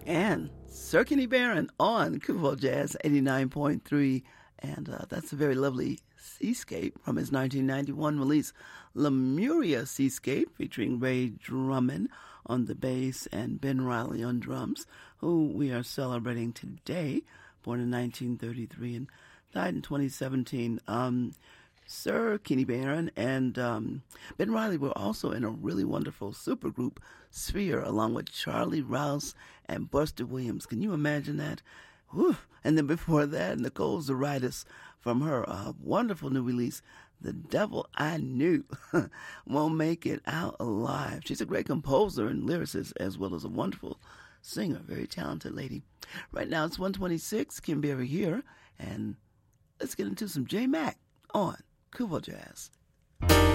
And Sir Kenny Barron on Kuvo Jazz 89.3. And that's a very lovely Seascape from his 1991 release, Lemuria Seascape, featuring Ray Drummond on the bass and Ben Riley on drums, who we are celebrating today, born in 1933 and died in 2017. Sir Kenny Barron and Ben Riley were also in a really wonderful supergroup, Sphere, along with Charlie Rouse and Buster Williams. Can you imagine that? Whew. And then before that, Nicole Zaritis from her wonderful new release, The Devil I Knew Won't Make It Out Alive. She's a great composer and lyricist as well as a wonderful singer, very talented lady. Right now it's 1:26, Kim Berry here, and let's get into some J Mac on Kuvo Jazz.